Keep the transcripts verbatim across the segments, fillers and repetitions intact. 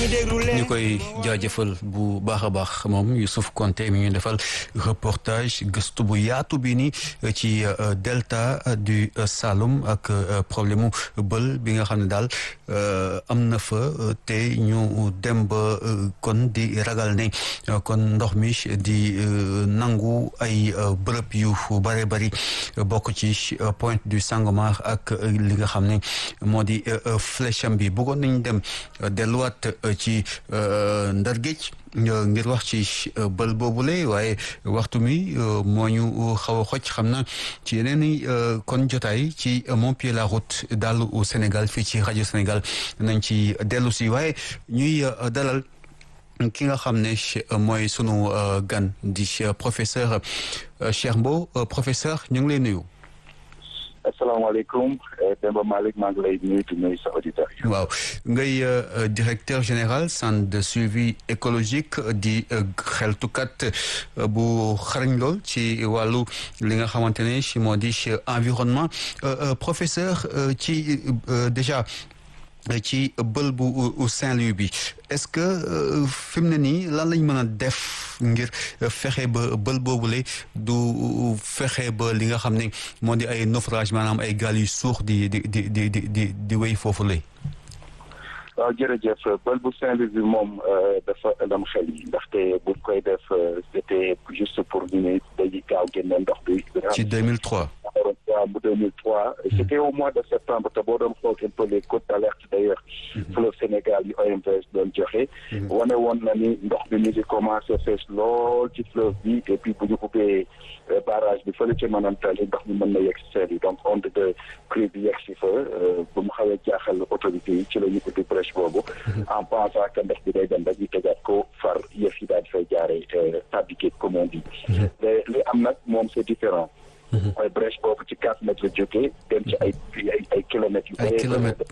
ñu koy jaajëfal bu baax a baax moom Youssouf Konté mi ñu defal reportage gëstu bu yaatu bi ni ci delta du Saloum ak problème mu bël bi nga xam ne daal am na fa te ñu dem ba kon di ragal ne kon ndox mi di nangu ay bërëb yu bare bari bokk ci Pointe du Sangomar ak li nga xam ne moo di Flécham bi bëggoon nañ dem delluwaat ci Ndar Géej ngir wax ci bël boobule waaye waxtu mi moo ñu xaw a xoj xam na ci yeneen i kon jotaay ci Mon Pied la Route daal au Sénégal fii ci rajo Sénégal nañ ci dellu si waaye ñuy dalal ki nga xam ne mooy sunu gan di professeur Cheikh Mbow professeur ñu ngi lay nuyu. asalaamaaleykum Demba Malick maa ngi lay nuyu di nuyu sa auditeur yi. waaw ngay directeur général centre de suivi écologique di xeltukat bu xarañ lool ci wàllu li nga xamante ne moo di environnement professeur ci déjà ci bël bu Saint-Louis bi est-ce que fi mu ne nii lan lañ mën a def ngir fexe ba bël boobule du fexe ba li nga xam ne moo di ay naufrage maanaam ay gaal yu suux di di di di di di di wéy foofu lay. waaw jërëjëf bël bu Saint-Louis bi moom dafa ëlëm xel yi ndaxte buñ koy def c'était juste pour ñu ne dañuy gaaw génne ndox bi. ci deux mille trois. waaw bu deux mille trois c'était au mois de septembre te boo doon xool un peu les codes d'alerte d'ailleurs fleuve Sénégal yi O M V S doon joxe wane woon na ni ndox bi mi ngi commencé fees lool ci fleuve bi et puis bu ñu ubbee barrage bi fële ci Manantali ndox mi mën na yegg si seen yi donc onde de crue bi yegg si fa bu mu xawee jaaxal autorités yi ci la ñu ubbi brèche boobu en pensant que ndox bi day dem rek ñu tegaat ko far yëf yi daal di fay jaaree fabriqué comme on dit li am nag moom c'est différent mooy brèche boobu ci quatre mètres la jógee dem ci ay ay ay kilomètres yu ay kilomètres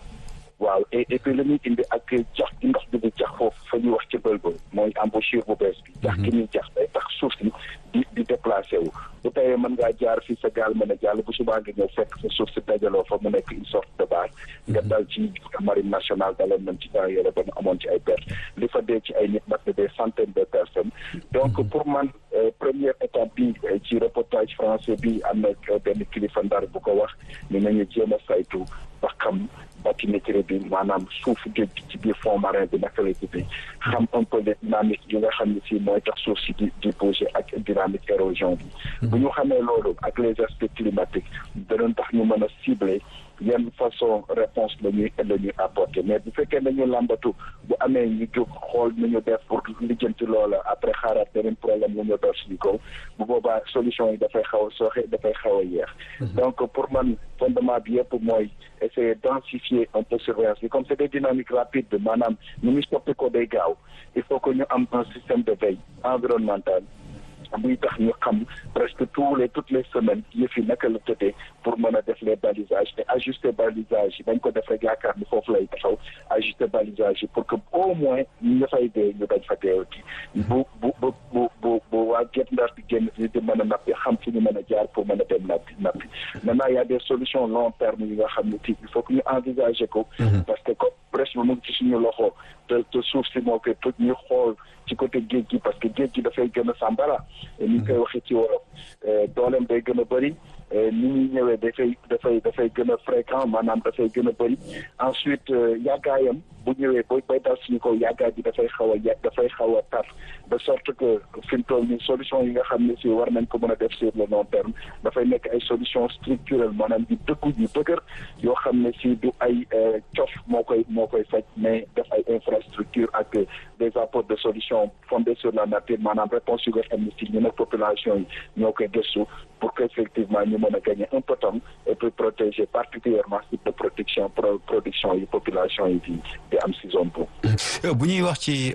waaw et et puis li ñuy indi ak jax gi ndox bi di jax foofu fa ñuy wax ci bël ba mooy embouchure bu bees bi jax gi ñuy jax day tax suuf si di di déplacé wu bu teyee mën ngaa jaar fii sa gaal mën a jàll bu subaa nga ñëw fekk sa suuf si dajaloo fa mu nekk une sorte de base nga dal ci marine nationale daloon nañ ci temps yore ba mu amoon ci ay perte li fa dee ci ay nit mat na des centaines de personnes donc pour man première étape bi ci reportage français bi am na benn kilifa Ndar bu ko wax ni nañu jéem a saytu ba xam bathymétrie bi maanaam suuf géej gi ci biir fond marin bi naka lay tuddee xam un peu les dynamiques yi nga xam ne si mooy tax suuf si di di bouger ak dynamique érosion bi bu ñu xamee loolu ak les aspects climatiques danoon tax ñu mën a cibler yenn façon réponse la ñuy la ñuy apporter mais bu fekkee nañu làmbatu bu amee ñu jóg xool nu ñu def pour lijjanti loola après xaaraat beneen problème lu ñu door suñu kaw bu boobaa solution yi dafay xaw a sooxe dafay xaw a yeex donc pour man fondement bi yëpp mooy essayer densifier un peu surveillance bi comme c'est des dynamiques rapides maanaam ñu ngi soppi ko day gaaw il faut que ñu am un système de veille environnementale buy tax ñu xam presque tous les toutes les semaines yëf yi naka la tëddee pour mën a def les balisages te ajuster balisage yi bañ ko def rek yaakaar ni foofu lay taxaw ajuster balisage yi pour que au moins ñu nga fay dee ñu bañ fa deewati bu bu bu bu bu bu waa Guet Ndar di génn di mën a nappi xam fi ñu mën a jaar pour mën a dem nappi nappi maintenant y a des solutions long terme yi nga xam ne ti il faut que ñu envisager ko parce que comme brèche bi mu ngi ci suñu loxo te te suuf si moo koy toj ñu xool ci côté géej gi parce que géej gi dafay gën a sàmbara ni ñu koy waxee ci wolof dooleem day gën a bëri ni ñuy ñëwee dafay dafay dafay gën a fréquent maanaam dafay gën a bëri ensuite yàggaayam bu ñëwee booy bay dal suñu kaw yàggaay bi dafay xaw a yà dafay xaw a tar de sorte que fi mu toll nii solution yi nga xam ne si war nañ ko mën a def sur le long terme dafay nekk ay solution structurelle maanaam yu dëggu yu dëgër yoo xam ne si du ay cof moo koy moo koy faj mais def ay infrastructure ak des apports de solution fondés sur la nature maanaam réponse yu nga xam ne si ñu nag population yi ñoo koy gëstu pour que effectivement ñu mën a gagner un peu de temps et puis protéger particulièrement type de protection production yi population yi di di am si zone boobu. bu ñuy wax ci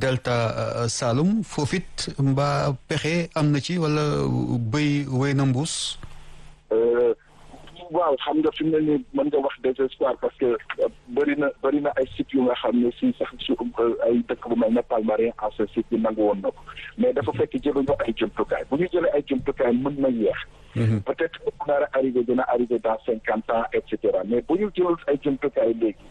delta Saloum foofu it mbaa pexe am na ci wala bëy wéy na mbuus. waaw xam nga fi mu ne nii mën nga wax désespoir parce que bëri na bëri na ay sites yu nga xam ne si sax su ay dëkk bu mel ne Palmarin en ce site bi nangu woon na ko mais dafa fekk jëluñu ay jumtukaay bu ñu jëlee ay jumtukaay mën na yeex peut-être que bu nar a arrivé dina arrivé dans cinquante ans et cetera mais bu ñu jëlul ay jumtukaay léegi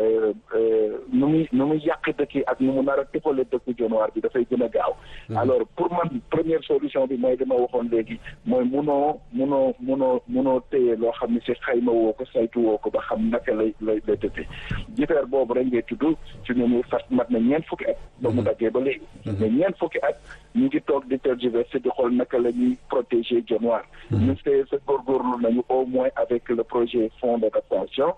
nu muy nu muy yàq dëkk yi ak nu mu nar a tëppale dëkku Dionewar bi dafay gën a gaaw. alors pour man première solution bi mooy dama waxoon léegi mooy munoo munoo munoo munoo téye loo xam ne si xayma woo ko saytu woo ko ba xam naka lay lay lay tëddee jifeer boobu rek ngay tudd ci ñu muy fat mat na ñeent fukki at. ba mu daggee ba léegi. mais ñeent fukki at ñu ngi toog di tergiverser di xool naka la ñuy protéger Dionewar. ñu see sa góorgóorlu nañu au moins avec le projet fonds d'adaptation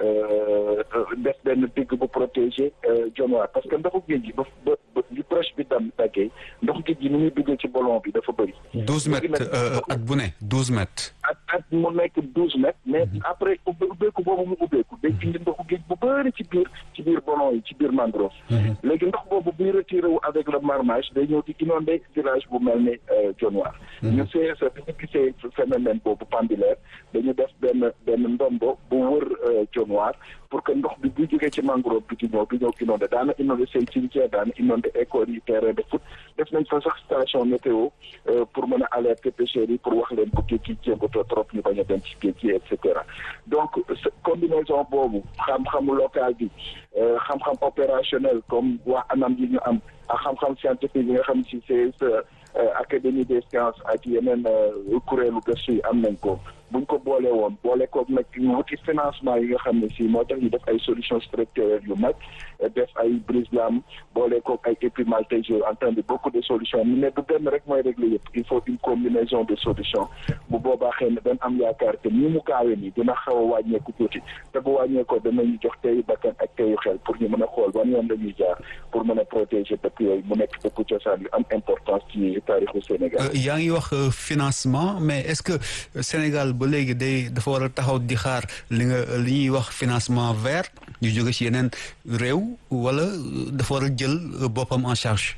def benn digg bu protéger Dionewar parce que ndoxu géej gi ba ba ba li proche bi dam daggee ndoxu géej gi ni muy duggee ci ballon bi dafa bëri. douze mètres at bu ne douze mètres. at at mu nekk douze mètres mais après ubbeeku boobu mu ubbeeku day indi ndoxu géej bu bëri ci biir ci biir ballon yi ci biir mangrove. léegi ndox boobu buy retiré wu avec le marmage day ñëw di inondé village bu mel ni Dionewar. ñu see sa bi ñu gisee phénomène boobu pendulaire dañu def benn benn ndombo bu wër Dionewar pour que ndox bi bu jógee ci mangrove bi di ñëw du ñëw inondé daana inondé seen cimetière daana inondé école yi terrain de foot def nañ fa sax station météo pour mën a alerter pêcheurs yi pour wax leen bu géej gi jéngatoo trop ñu bañ a dem ci géej gi et cetera donc combinaison boobu xam-xamu local bi xam-xam opérationnel comme waa anam yi ñu am ak xam-xam scientifique yi nga xam si c'est académie des sciences ak yeneen kuréelu gëstu yi am nañ ko buñ ko boolee woon boole koog nag ñu wuti financement yi nga xam ne si moo tax ñu def ay solutions structurelles yu mag def ay brise-lames boole koog ay épi maltais j'ai entendu beaucoup de solutions mais du benn rek mooy régler yëpp il faut une combinaison de solutions bu boobaa xëy na dañ am yaakaar te ni mu gaawee nii dina xaw a wàññeeku tuuti te bu wàññeekoo danañu jox teyu bakkan ak teyu xel pour ñu mën a xool ban yoon la ñuy jaar pour mën a protéger dëkk yooyu mu nekk dëkku cosaan yu am importance ci taarixu Sénégal. yaa ngi wax financement mais est-ce que Sénégal ba léegi day dafa war a taxaw di xaar li nga li ñuy wax financement vert ñu jóge ci yeneen réew wala dafa war a jël boppam en charge.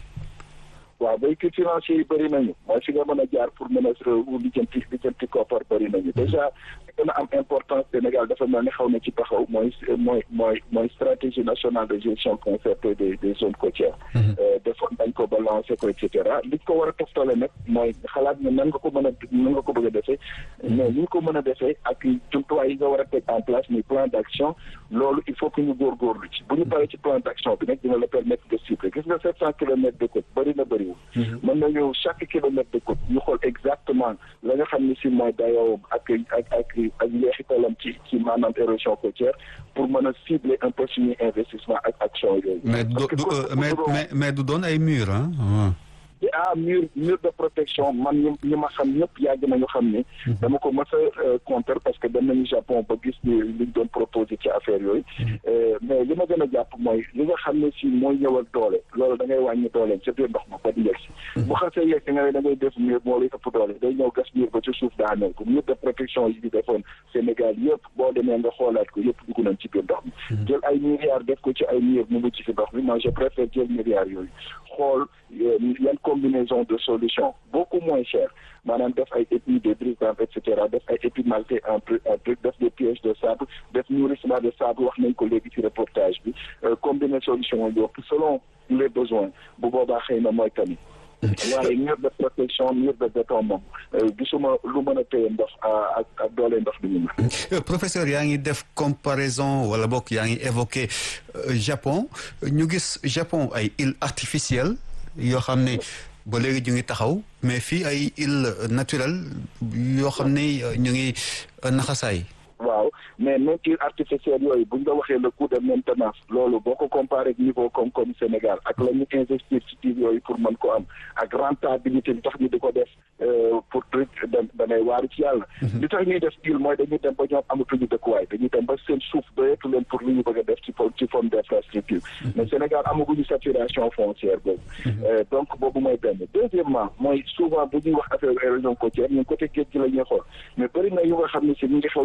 waaw véhicule financier yi bëri nañu mooy fi nga mën a jaar pour mën a lijjanti lijjanti koppar bëri nañu déjà gën a am importance Sénégal dafa mel ni xaw na ci taxaw mooy mooy mooy mooy stratégie nationale de gestion concertée des des zones côtières. defoon dañ ko ba lancé ko et cetera li ko war a toftale nag mooy xalaat ne nan nga ko mën a nan nga ko bëgg a defee mais ni nga ko mën a defee ak jumtuwaay yi nga war a teg en place muy plan d'action loolu il faut que ñu góorgóorlu ci bu ñu paree ci plan d'action bi nag dina la permettre de cibler gis nga sept cent kilomètres de côte bëri na bëri mën nañu chaque kilomètre de côte ñu xool exactement la nga xam ne si mooy dayoo ak ak ak ak njeexitalam ci ci maanaam érosion côtière pour mën a cibler un peu suñuy investissement ak action yooyu. mais du mais mais mais du doon ay mur ah. ah mur mur de protection man ñu ñi ma xam ñëpp yàgg nañu xam ni dama ko mës a contre parce que dem nañu Japon ba gis ni liñ doon proposé ci affaire yooyu mais li ma gën a jàpp mooy li nga xam ne si mooy ñëwal doole loolu da ngay wàññi dooleem ca biir ndox ma ba di yegg si bu xasee yegg si nga ne da ngay def mur moo lay ëpp doole day ñëw gas mur ba ci suuf daaneel ko mur de protection yi di defoon Sénégal yëpp boo demee nga xoolaat ko yëpp dugg nañ ci biir ndox mi jël ay milliards def ko ci ay mur mu ngi ci fi ndox mi moi je préfère jël milliards yooyu xool yan combinaison de solutions beaucoup moins cher maanaam def ay épis de brise-lames et cetera def ay épis maltais en brique def des pièges de sable def nourrissement de sable wax nañ ko léegi ci reportage bi combiner solution yëpp selon les besoins bu boobaa xëy na mooy tamit waaye mur de protection mur de béton moom gisuma lu mën a téye ndox ak ak doole ndox bi ñu mën. Professeur yaa ngi def comparaison wala bokk yaa ngi évoqué Japon ñu gis Japon ay îles artificielles yoo xam ne ba léegi ñu ngi taxaw mais fii ay îles naturelles yoo xam ne ñu ngi naxasaay. waaw mais même îles artificielles yooyu bu ñu la waxee le coût de maintenance loolu boo ko comparé ak niveau comme comme Sénégal ak la ñu investir ci îles yooyu pour mën ko am ak rentabilité bi tax ñu di ko def pour truc da danay waaru ci yàlla. li tax ñuy def île mooy dañuy dem ba ñoom amatuñu dëkkuwaay dañuy dem ba seen suuf doyetu leen pour li ñu bëgg a def ci ci forme d'infrastructure mais Sénégal amaguñu saturation foncière boobu. donc boobu mooy benn deuxièmement mooy souvent bu ñuy wax affaire érosion côtière ñun côté géej gi la ñuy xool mais bëri na yu nga xam ne si ñu ngi xew ci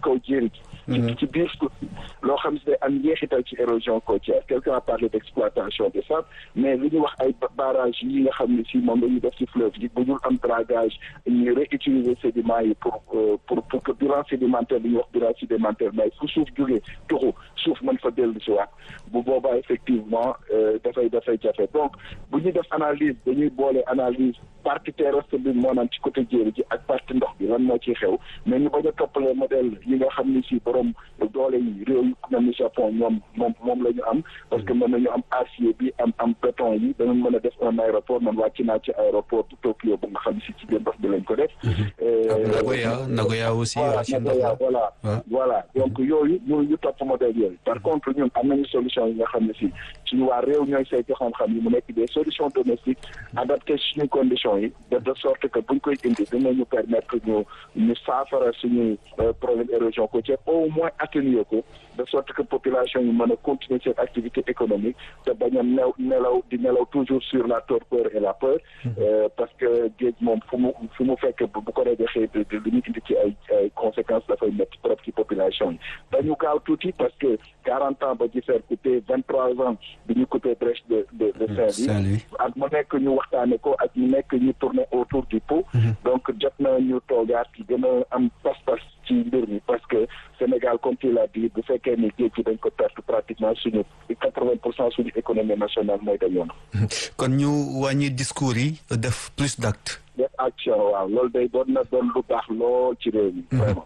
kaw jéeri ji. ci ci biir suuf loo xam ne am njeexital ci érosion côtière quelqu'un a parlé d'exploitation des sables mais li ñuy wax ay barrage yi nga xam ne si moom la ñuy def ci fleuve yi bu dul am dragage ñuy réutiliser sédiments yi pour pour pour que bilan sédimentaire li ñuy wax bilan sédimentaire mais fu suuf jógee tuxu suuf mën fa dellu si waat bu boobaa effectivement dafay dafay jafe donc bu ñuy def analyse dañuy boole analyse partie terrestre bi moo naan ci côté jéeri ji ak partie ndox bi lan moo ciy xew mais ñu bañ a toppalee modèle yi nga xam ni si borom doole yi réew yu mel ni Japon ñoom moom moom la ñu am parce que mën nañu am acier bi am am béton yi danañ mën a def un aéroport man wàcc naa ci aéroport de Tokyo bu nga xam ne si ci biir ndox bi lañ ko def. Nagoya Nagoya aussi. Nagoya voilà voilà donc yooyu ñu ñu topp modèle yooyu par contre ñun am nañu solution yi nga xam ne si suñu waa réew ñooy saytu xam-xam yi mu nekk des solutions domestiques adaptées suñu conditions yi de de sorte que buñ koy indi dinañu permettre ñu ñu saafara suñu problème érosion côtière au moins atténuer ko de sorte que population yi mën a continuer cette activité économique te bañ a new nelaw di nelaw toujours sur la torpeur et la peur parce que géej moom fu mu fu mu fekk bu ko rajaxee li ñu indi ci ay ay conséquences dafay métti trop ci population yi dañu gaaw tuuti parce que quarante ans ba Jifeer coupé vingt trois ans bi ñu coupé brèche de de de Saint-Louis ak mu nekk ñu waxtaane ko ak ñu nekk ñu tourner autour du pot donc jot na ñu toogaat gën a am pas-pas ci mbir mi parce que Sénégal comme tu l'as dit bu fekkee ni géej gi dañ ko perte pratiquement suñu quatre-vingts pour cent suñu économie nationale mooy dañoon kon ñu wàññi discours yi def plus d'actes def action waaw loolu day doon na doon lu baax lool ci réew mi vraiment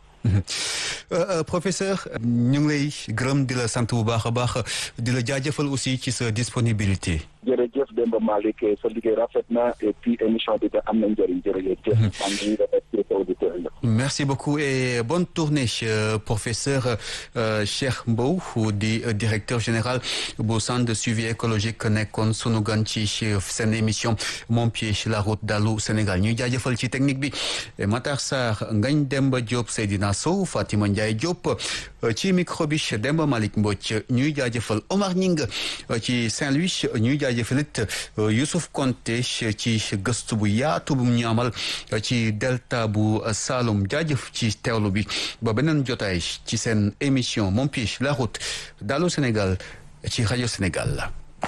professeur ñu ngi lay gërëm di la sant bu baax a baax di la jaajëfal aussi ci sa disponibilité jërëjëf Demba Malick sa liggéey rafet na et puis émission bi da am na njëriñ jërëjëf maa ngi remercier sa auditeur yi merci beaucoup et bonne tournée professeur Cheikh Mbow di directeur général bu centre de suivi écologique nekkoon sunu gan ci seen émission Mon pied sur la route d'Allô Sénégal ñuy jaajëfal ci technique bi Matar Sarr Ngagne Demba Diop Seydina Sow Fatima Ndiaye Diop ci micro bi Demba Malick Mbodj ñuy jaajëfal Omar Ñing ci Saint-Louis ñuy jaajëfalit Youssouf Konté ci gëstu bu yaatu bu ñu amal ci delta bu Saloum jaajëf ci teewlu bi ba beneen jotaay ci seen émission Mon pied sur la route d'Allô Sénégal ci rajo Sénégal.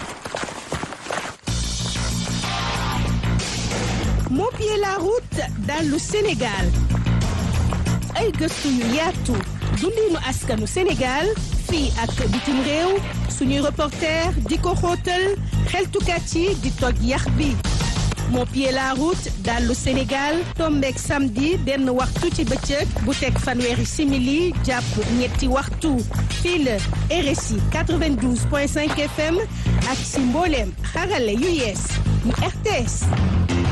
Mon pied la route d'Allô Sénégal ay gëstu yu yaatu dundinu askanu Sénégal fii ak bitim réew suñuy reporter di ko xóotal xeltukat yi di toj yax bi Mon pied la route d'Allô Sénégal tombeek samedi benn waxtu ci bëccëg bu teg fanweeri simili jàpp ñetti waxtu fii la R S I quatre-vingt-douze point cinq F M ak si mbooleem xarale yu yees yu R T S